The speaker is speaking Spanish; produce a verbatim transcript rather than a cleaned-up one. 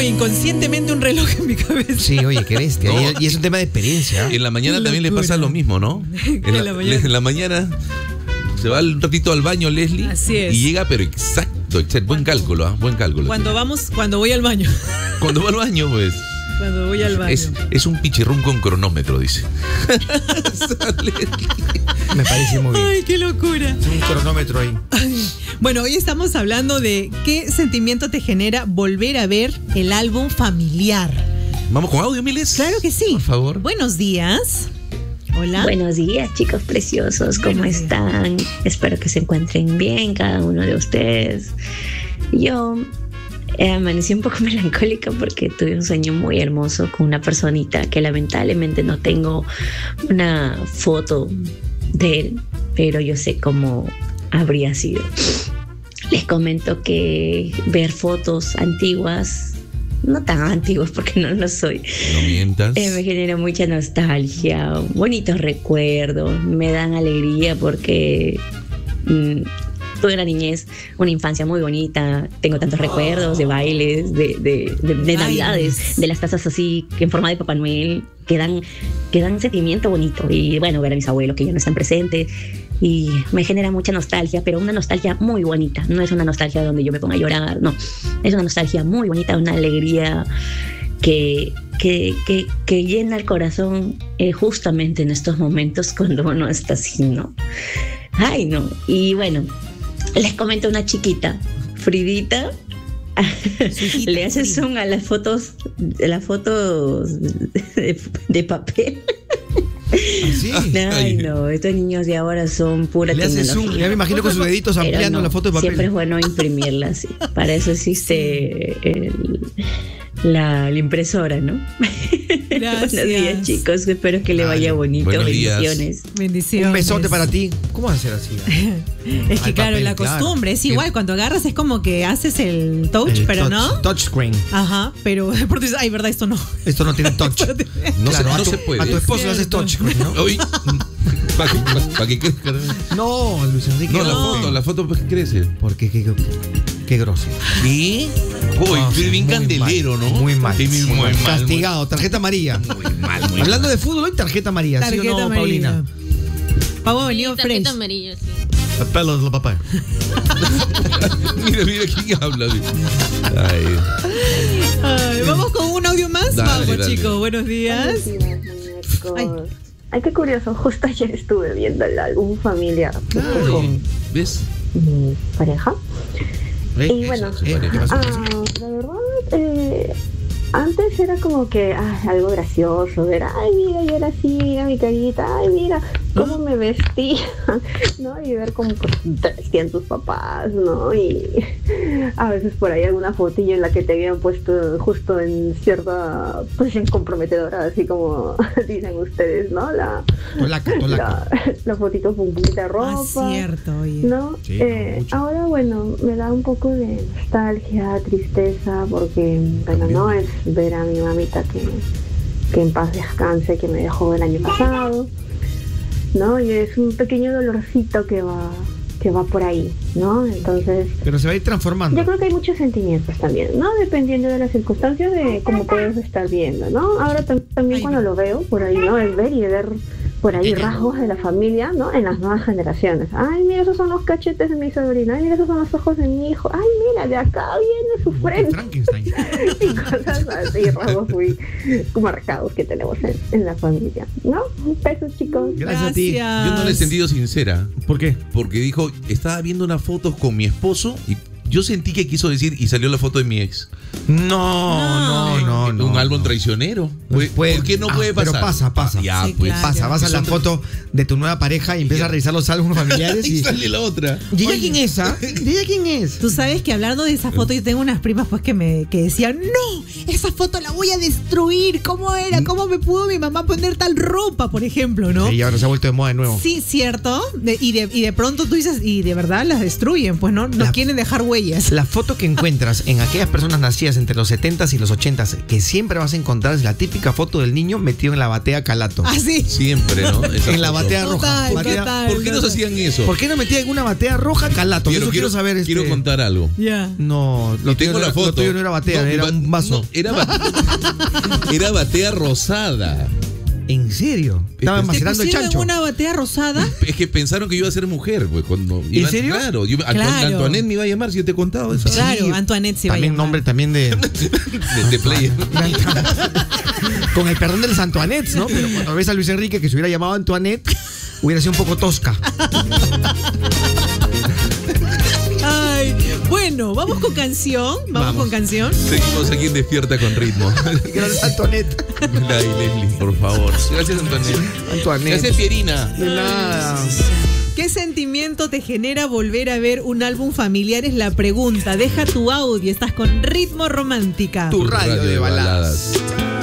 inconscientemente un reloj en mi cabeza. Sí, oye, qué bestia. No. Y, y es un tema de experiencia. En la mañana Qué también le locura. pasa lo mismo, ¿no? En la, En la mañana. en la mañana se va un ratito al baño Leslie. Así es. Y llega, pero exacto, exacto. Buen cálculo, ¿ah? Buen cálculo. Cuando vamos, cuando voy al baño. Cuando va al baño, pues. Cuando voy al baño. Es, es un pichirrún con cronómetro, dice. Sale. Me parece muy bien. Ay, qué locura. Un cronómetro ahí. Bueno, hoy estamos hablando de qué sentimiento te genera volver a ver el álbum familiar. ¿Vamos con audio, Miles? Claro que sí. Por favor. Buenos días. Hola. Buenos días, chicos preciosos, ¿cómo Buenos días. están? Espero que se encuentren bien cada uno de ustedes. Yo eh, amanecí un poco melancólica porque tuve un sueño muy hermoso con una personita que lamentablemente no tengo una foto de él, pero yo sé cómo habría sido. Les comento que ver fotos antiguas, no tan antiguas porque no lo soy, No mientas. eh, me genera mucha nostalgia, bonitos recuerdos, me dan alegría porque mm, tuve una niñez, una infancia muy bonita, tengo tantos recuerdos de bailes, de, de, de, de navidades, de las tazas así en forma de Papá Noel, que dan, que dan sentimiento bonito. Y bueno, ver a mis abuelos que ya no están presentes. Y me genera mucha nostalgia, pero una nostalgia muy bonita. No es una nostalgia donde yo me ponga a llorar, no. Es una nostalgia muy bonita, una alegría que, que, que, que llena el corazón eh, justamente en estos momentos cuando uno está así, ¿no? Ay, no. Y bueno, les comento una chiquita, Fridita. Chiquita, Le hace Frida. zoom a las fotos, a las fotos de, de papel. ¿Sí? Ay, no, estos niños de ahora son pura Le hace zoom. tecnología. Ya me imagino con sus deditos Pero ampliando no, la foto de papel. siempre es bueno imprimirla, sí. Para eso existe el- la, la impresora, ¿no? Gracias. Buenos días, chicos. Espero que le vaya bonito. Buenos días. Bendiciones. Bendiciones. Un besote para ti. ¿Cómo va a ser así? Es que Al claro, papel, la claro. costumbre es igual. Cuando agarras es como que haces el touch, El pero touch- no. Touchscreen. Ajá, pero de pronto dices, ay, verdad, esto no. Esto no tiene touch. No, Claro, se, a no tu, se puede. A tu esposo le haces Cierto. touchscreen, ¿no? Uy. Para que, pa- pa' que crezca. No, Luis Enrique. No, la No. foto, la foto pues, crece. Porque qué, qué, qué grosero. ¿Y? Uy, No, pero bien muy candelero, mal, ¿no? Muy mal. Sí, muy mal. Castigado, tarjeta amarilla. Muy mal, muy Hablando mal. de fútbol, hoy tarjeta amarilla, ¿sí o Tarjeta no, amarilla. Paulina? Vamos a venir Sí, fresh. tarjeta amarilla, sí. El pelo de la papá. Mira, mira quién habla. Ay. Ay, vamos con un audio más. Dale, Vamos, dale. chicos, buenos días. Ay. Ay. Ay, qué curioso. Justo ayer estuve viendo el álbum familiar Claro. con ¿Ves? mi pareja. ¿Eh? Y bueno, ¿Eh? ¿Qué pasó? ah, la verdad, eh, antes era como que ay, algo gracioso, ver, ay, mira, yo era así, mira mi carita, ay, mira cómo me vestía, ¿no? Y ver cómo pues, te vestían tus papás, ¿no? Y a veces por ahí alguna fotillo en la que te habían puesto justo en cierta posición comprometedora, así como dicen ustedes, ¿no? La, Tolaca, tolaca. la, la fotito con un poquito de ropa. Ah, cierto, oye. ¿No? Sí, Eh, mucho. ahora, bueno, me da un poco de nostalgia, tristeza, porque, bueno, no es ver a mi mamita que, que en paz descanse, que me dejó el año pasado, ¿no? Y es un pequeño dolorcito que va, que va por ahí, ¿no? Entonces, Pero se va a ir transformando. yo creo que hay muchos sentimientos también, ¿no? Dependiendo de las circunstancias de cómo puedes estar viendo, ¿no? Ahora tam- también Ay, cuando no. lo veo por ahí, ¿no? Es ver y ver por ahí rasgos de la familia, ¿no? En las nuevas generaciones. Ay, mira, esos son los cachetes de mi sobrina. Ay, mira, esos son los ojos de mi hijo. Ay, mira, de acá viene su frente. Frankenstein. Y cosas así, rasgos muy marcados que tenemos en, en la familia, ¿no? Besos, chicos. Gracias a ti. Gracias. Yo no le he sentido sincera. ¿Por qué? Porque dijo, estaba viendo unas fotos con mi esposo y yo sentí que quiso decir y salió la foto de mi ex. No, no, no. no Un álbum no. traicionero. No ¿Por puede- qué no ah, puede pero pasar? pasa, pasa. Ya, Sí, pues. claro. Pasa, vas a la Son- foto de tu nueva pareja y empiezas a revisar los álbumes familiares Y y... sale la otra. ¿Y ella quién es? ah? ¿Y ella quién es? Tú sabes que hablando de esa foto, yo tengo unas primas pues que me que decían, no, esa foto la voy a destruir. ¿Cómo era? ¿Cómo me pudo mi mamá poner tal ropa, por ejemplo, no? Y ahora se ha vuelto de moda de nuevo. Sí, cierto. De- y, de, y de pronto tú dices, y de verdad las destruyen, pues no, no La- quieren dejar huella. huellas. La foto que encuentras en aquellas personas nacidas entre los setentas y los ochentas, que siempre vas a encontrar, es la típica foto del niño metido en la batea calato. Ah, sí. Siempre, ¿no? Esa En la foto. batea roja. Total, Batea- total. ¿Por qué nos hacían eso? ¿Por qué no metía en una batea roja calato? Quiero, Eso quiero, quiero saber. este- quiero contar algo. Ya. No, lo Y tengo tuyo no la era- foto. Lo tuyo no era batea, No, era ba- un vaso. no, era, ba- era batea rosada. ¿En serio? Estaban ¿Te ¿Te macerando el pusieron chancho. una batea rosada? Es que pensaron que yo iba a ser mujer, pues. Cuando ¿En iban- serio? Claro. Yo, Anto- Claro. Antoinette me iba a llamar, si yo te he contado eso. Claro, Antoinette se iba a También llamar. nombre también de... De, de play. Con el perdón de los Antoinettes, ¿no? Pero cuando ves a Luis Enrique que se hubiera llamado Antoinette, hubiera sido un poco tosca. Ay, bueno, vamos con canción. Vamos, Vamos. con canción. Seguimos aquí en Despierta con Ritmo. Gracias, Antoinette. Ay, Leslie, por favor. Gracias, Antoinette. Antoinette. Gracias, Pierina. De nada. ¿Qué sentimiento te genera volver a ver un álbum familiar? Es la pregunta. Deja tu audio. Estás con Ritmo Romántica. Tu radio de baladas.